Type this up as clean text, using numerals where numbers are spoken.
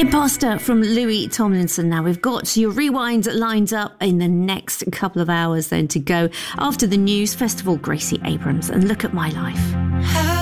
Imposter from Louis Tomlinson. Now we've got your rewind lined up in the next couple of hours then to go. After the news, Festival Gracie Abrams and Look at My Life.